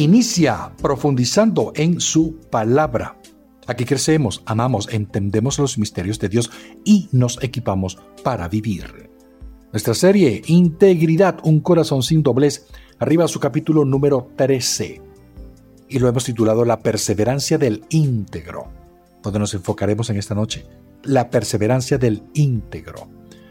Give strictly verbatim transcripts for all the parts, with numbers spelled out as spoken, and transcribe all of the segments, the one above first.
inicia profundizando en su palabra. Aquí crecemos, amamos, entendemos los misterios de Dios y nos equipamos para vivir. Nuestra serie Integridad, un corazón sin doblez, arriba a su capítulo número trece. Y lo hemos titulado La perseverancia del íntegro, donde nos enfocaremos en esta noche. La perseverancia del íntegro.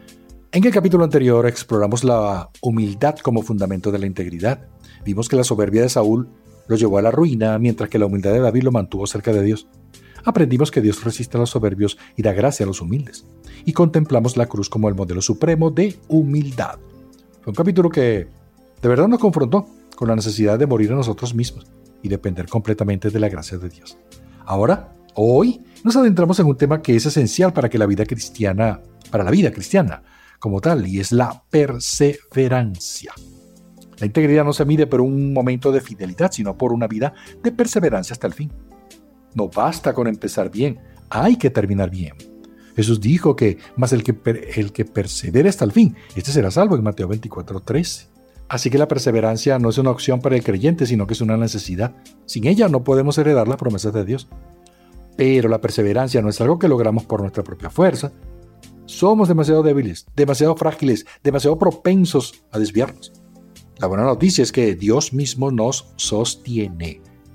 En el capítulo anterior exploramos la humildad como fundamento de la integridad. Vimos que la soberbia de Saúl lo llevó a la ruina, mientras que la humildad de David lo mantuvo cerca de Dios. Aprendimos que Dios resiste a los soberbios y da gracia a los humildes. Y contemplamos la cruz como el modelo supremo de humildad. Fue un capítulo que de verdad nos confrontó con la necesidad de morir a nosotros mismos y depender completamente de la gracia de Dios. Ahora, hoy, nos adentramos en un tema que es esencial para que la vida cristiana, para la vida cristiana como tal, y es la perseverancia. La integridad no se mide por un momento de fidelidad, sino por una vida de perseverancia hasta el fin. No basta con empezar bien, hay que terminar bien. Jesús dijo que más el que, el que persevere hasta el fin, este será salvo en Mateo veinticuatro trece. Así que la perseverancia no es una opción para el creyente, sino que es una necesidad. Sin ella no podemos heredar las promesas de Dios. Pero la perseverancia no es algo que logramos por nuestra propia fuerza. Somos demasiado débiles, demasiado frágiles, demasiado propensos a desviarnos. La buena noticia es que Dios mismo nos sostiene.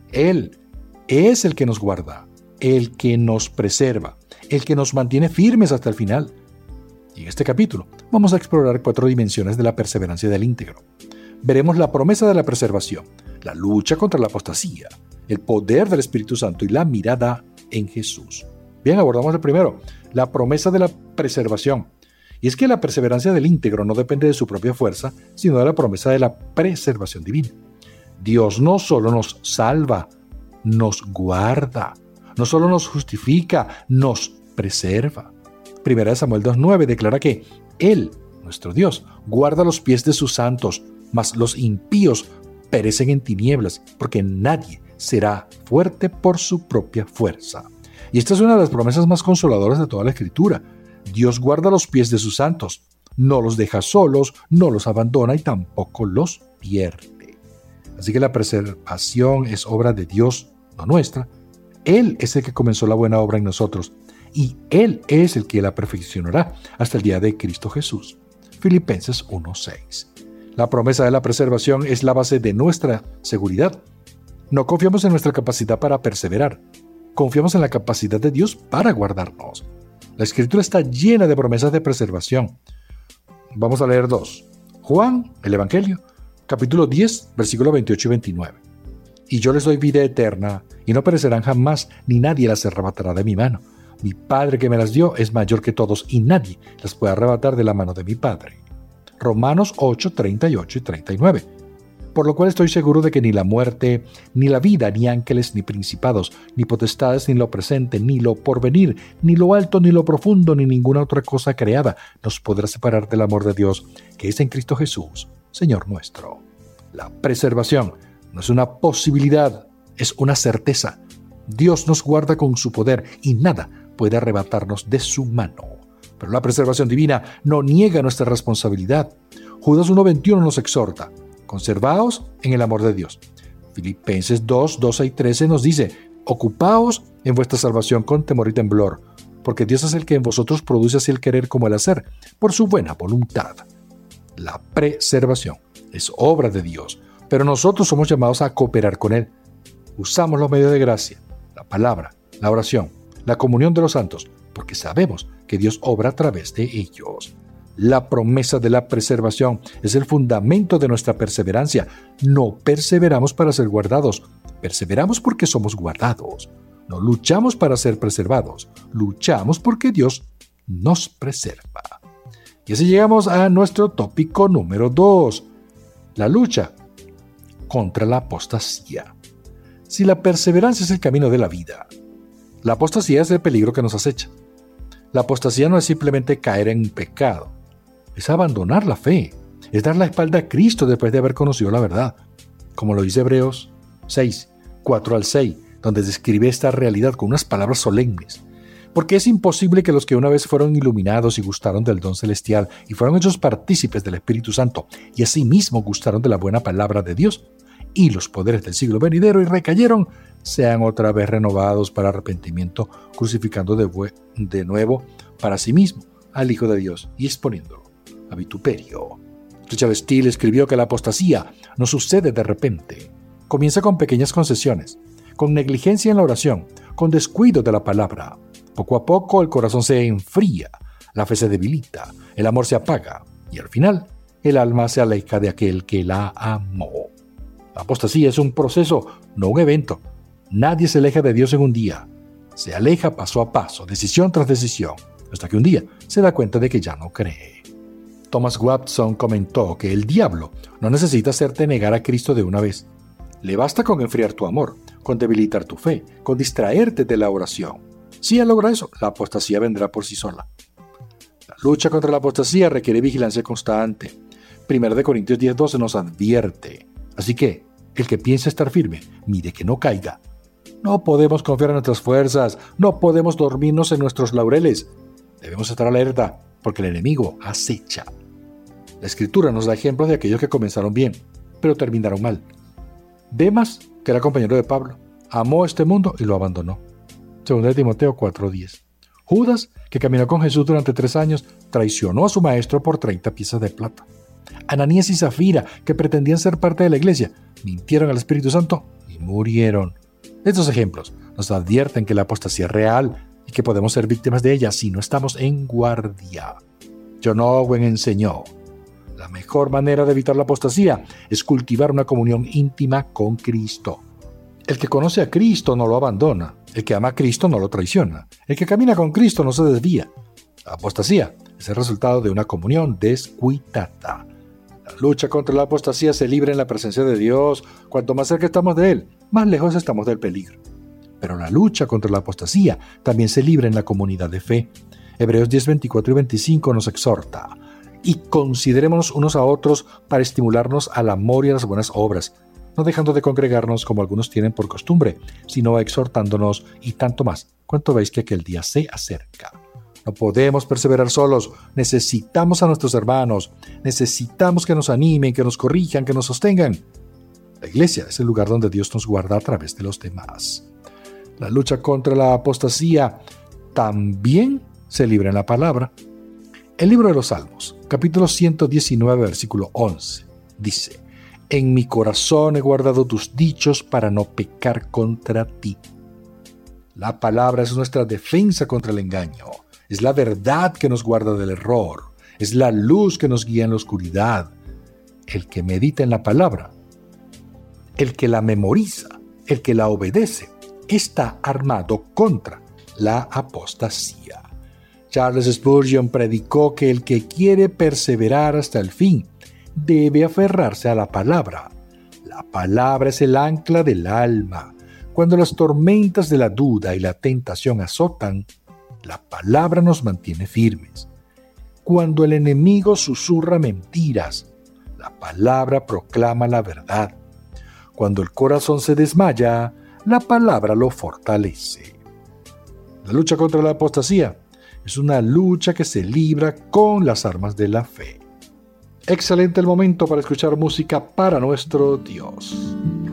Él es el que nos guarda, el que nos preserva, el que nos mantiene firmes hasta el final. Y en este capítulo vamos a explorar cuatro dimensiones de la perseverancia del íntegro. Veremos la promesa de la preservación, la lucha contra la apostasía, el poder del Espíritu Santo y la mirada en Jesús. Bien, abordamos el primero, la promesa de la preservación. Y es que la perseverancia del íntegro no depende de su propia fuerza, sino de la promesa de la preservación divina. Dios no solo nos salva, nos guarda, no solo nos justifica, nos preserva. Primera de Samuel dos nueve declara que Él, nuestro Dios, guarda los pies de sus santos, mas los impíos perecen en tinieblas, porque nadie será fuerte por su propia fuerza. Y esta es una de las promesas más consoladoras de toda la Escritura. Dios guarda los pies de sus santos, no los deja solos, no los abandona y tampoco los pierde. Así que la preservación es obra de Dios, no nuestra. Él es el que comenzó la buena obra en nosotros y Él es el que la perfeccionará hasta el día de Cristo Jesús. Filipenses uno seis. La promesa de la preservación es la base de nuestra seguridad. No confiamos en nuestra capacidad para perseverar, confiamos en la capacidad de Dios para guardarnos. La Escritura está llena de promesas de preservación. Vamos a leer dos. Juan, el Evangelio, capítulo diez, versículos veintiocho y veintinueve. Y yo les doy vida eterna, y no perecerán jamás, ni nadie las arrebatará de mi mano. Mi Padre que me las dio es mayor que todos, y nadie las puede arrebatar de la mano de mi Padre. Romanos ocho, treinta y ocho y treinta y nueve. Por lo cual estoy seguro de que ni la muerte, ni la vida, ni ángeles, ni principados, ni potestades, ni lo presente, ni lo porvenir, ni lo alto, ni lo profundo, ni ninguna otra cosa creada nos podrá separar del amor de Dios, que es en Cristo Jesús, Señor nuestro. La preservación no es una posibilidad, es una certeza. Dios nos guarda con su poder y nada puede arrebatarnos de su mano. Pero la preservación divina no niega nuestra responsabilidad. Judas uno veintiuno nos exhorta: conservaos en el amor de Dios. Filipenses dos, doce y trece nos dice: ocupaos en vuestra salvación con temor y temblor, porque Dios es el que en vosotros produce así el querer como el hacer, por su buena voluntad. La preservación es obra de Dios, pero nosotros somos llamados a cooperar con Él. Usamos los medios de gracia, la palabra, la oración, la comunión de los santos, porque sabemos que Dios obra a través de ellos. La promesa de la preservación es el fundamento de nuestra perseverancia. No perseveramos para ser guardados, perseveramos porque somos guardados. No luchamos para ser preservados, luchamos porque Dios nos preserva. Y así llegamos a nuestro tópico número dos, la lucha contra la apostasía. Si la perseverancia es el camino de la vida, la apostasía es el peligro que nos acecha. La apostasía no es simplemente caer en un pecado, es abandonar la fe, es dar la espalda a Cristo después de haber conocido la verdad, como lo dice Hebreos seis, cuatro al seis, donde describe esta realidad con unas palabras solemnes. Porque es imposible que los que una vez fueron iluminados y gustaron del don celestial y fueron hechos partícipes del Espíritu Santo y asimismo gustaron de la buena palabra de Dios, y los poderes del siglo venidero y recayeron, sean otra vez renovados para arrepentimiento, crucificando de, de nuevo para sí mismo al Hijo de Dios y exponiéndolo a vituperio. Richard Steele escribió que la apostasía no sucede de repente. Comienza con pequeñas concesiones, con negligencia en la oración, con descuido de la palabra. Poco a poco el corazón se enfría, la fe se debilita, el amor se apaga y al final el alma se aleja de aquel que la amó. La apostasía es un proceso, no un evento. Nadie se aleja de Dios en un día. Se aleja paso a paso, decisión tras decisión, hasta que un día se da cuenta de que ya no cree. Thomas Watson comentó que el diablo no necesita hacerte negar a Cristo de una vez. Le basta con enfriar tu amor, con debilitar tu fe, con distraerte de la oración. Si él logra eso, la apostasía vendrá por sí sola. La lucha contra la apostasía requiere vigilancia constante. Primera de Corintios diez doce nos advierte. Así que, el que piensa estar firme, mire que no caiga. No podemos confiar en nuestras fuerzas, no podemos dormirnos en nuestros laureles. Debemos estar alerta, porque el enemigo acecha. La Escritura nos da ejemplos de aquellos que comenzaron bien, pero terminaron mal. Demas, que era compañero de Pablo, amó este mundo y lo abandonó. Segunda de Timoteo cuatro diez. Judas, que caminó con Jesús durante tres años, traicionó a su maestro por treinta piezas de plata. Ananías y Zafira, que pretendían ser parte de la iglesia, mintieron al Espíritu Santo y murieron. Estos ejemplos nos advierten que la apostasía es real y que podemos ser víctimas de ella si no estamos en guardia. John Owen enseñó: la mejor manera de evitar la apostasía es cultivar una comunión íntima con Cristo. El que conoce a Cristo no lo abandona. El que ama a Cristo no lo traiciona. El que camina con Cristo no se desvía. La apostasía es el resultado de una comunión descuidada. La lucha contra la apostasía se libra en la presencia de Dios. Cuanto más cerca estamos de Él, más lejos estamos del peligro. Pero la lucha contra la apostasía también se libra en la comunidad de fe. Hebreos diez veinticuatro y veinticinco nos exhorta: y considerémonos unos a otros para estimularnos al amor y a las buenas obras, no dejando de congregarnos como algunos tienen por costumbre, sino exhortándonos, y tanto más, cuanto veis que aquel día se acerca. No podemos perseverar solos, necesitamos a nuestros hermanos, necesitamos que nos animen, que nos corrijan, que nos sostengan. La iglesia es el lugar donde Dios nos guarda a través de los demás. La lucha contra la apostasía también se libra en la palabra. El libro de los Salmos, capítulo ciento diecinueve, versículo once, dice: en mi corazón he guardado tus dichos para no pecar contra ti. La palabra es nuestra defensa contra el engaño. Es la verdad que nos guarda del error. Es la luz que nos guía en la oscuridad. El que medita en la palabra, el que la memoriza, el que la obedece, está armado contra la apostasía. Charles Spurgeon predicó que el que quiere perseverar hasta el fin debe aferrarse a la palabra. La palabra es el ancla del alma. Cuando las tormentas de la duda y la tentación azotan, la palabra nos mantiene firmes. Cuando el enemigo susurra mentiras, la palabra proclama la verdad. Cuando el corazón se desmaya, la palabra lo fortalece. La lucha contra la apostasía es una lucha que se libra con las armas de la fe. Excelente el momento para escuchar música para nuestro Dios.